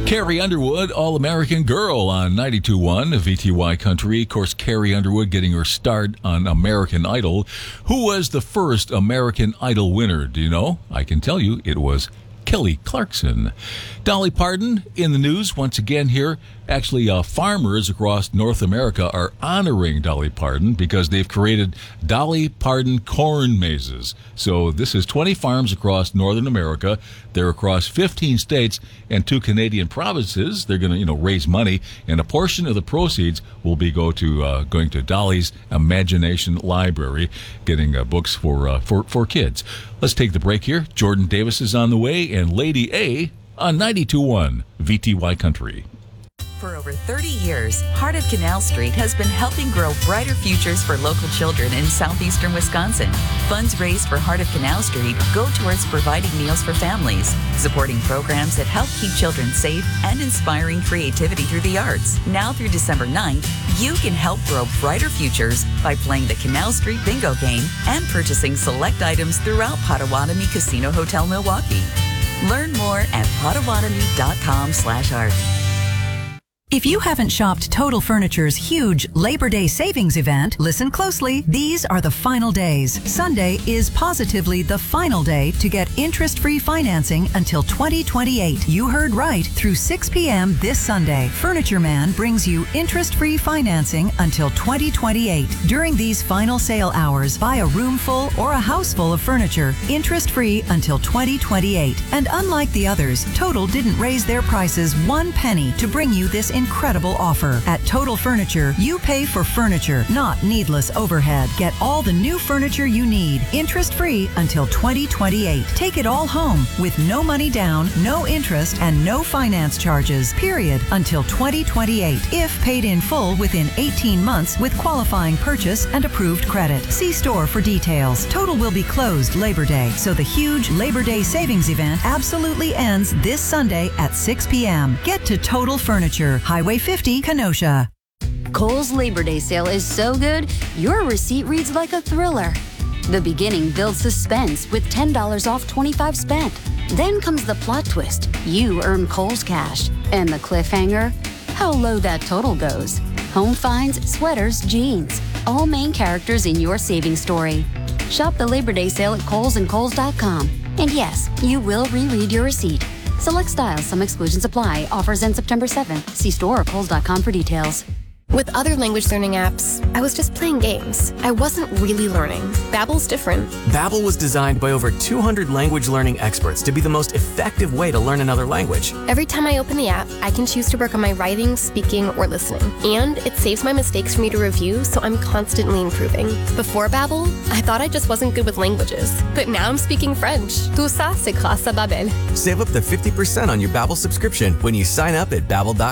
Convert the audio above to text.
Carrie Underwood, All-American Girl on 92.1 VTY Country. Of course, Carrie Underwood getting her start on American Idol. Who was the first American Idol winner? Do you know? I can tell you it was Kelly Clarkson. Dolly Parton in the news once again here. Actually, farmers across North America are honoring Dolly Parton because they've created Dolly Parton corn mazes. So this is 20 farms across Northern America. They're across 15 states and 2 Canadian provinces. They're going to, raise money, and a portion of the proceeds will be going to Dolly's Imagination Library, getting books for kids. Let's take the break here. Jordan Davis is on the way, and Lady A on 92.1 VTY Country. For over 30 years, Heart of Canal Street has been helping grow brighter futures for local children in southeastern Wisconsin. Funds raised for Heart of Canal Street go towards providing meals for families, supporting programs that help keep children safe, and inspiring creativity through the arts. Now through December 9th, you can help grow brighter futures by playing the Canal Street Bingo game and purchasing select items throughout Potawatomi Casino Hotel Milwaukee. Learn more at potawatomi.com/art. If you haven't shopped Total Furniture's huge Labor Day savings event, listen closely. These are the final days. Sunday is positively the final day to get interest-free financing until 2028. You heard right. Through 6 p.m. this Sunday, Furniture Man brings you interest-free financing until 2028. During these final sale hours, buy a room full or a house full of furniture, interest-free until 2028. And unlike the others, Total didn't raise their prices 1 penny to bring you this incredible offer. At Total Furniture, you pay for furniture, not needless overhead. Get all the new furniture you need, interest-free until 2028. Take it all home with no money down, no interest, and no finance charges, period, until 2028. If paid in full within 18 months with qualifying purchase and approved credit. See store for details. Total will be closed Labor Day, so the huge Labor Day savings event absolutely ends this Sunday at 6 p.m. Get to Total Furniture, Highway 50, Kenosha. Kohl's Labor Day sale is so good, your receipt reads like a thriller. The beginning builds suspense with $10 off 25 spent. Then comes the plot twist. You earn Kohl's cash. And the cliffhanger? How low that total goes. Home finds, sweaters, jeans. All main characters in your savings story. Shop the Labor Day sale at Kohl's and Kohls.com. And yes, you will reread your receipt. Select styles, some exclusions apply. Offers end September 7th. See store or Kohls.com for details. With other language learning apps, I was just playing games. I wasn't really learning. Babbel's different. Babbel was designed by over 200 language learning experts to be the most effective way to learn another language. Every time I open the app, I can choose to work on my writing, speaking, or listening. And it saves my mistakes for me to review, so I'm constantly improving. Before Babbel, I thought I just wasn't good with languages. But now I'm speaking French. Tout ça, c'est grâce à Babbel. Save up to 50% on your Babbel subscription when you sign up at Babbel.com.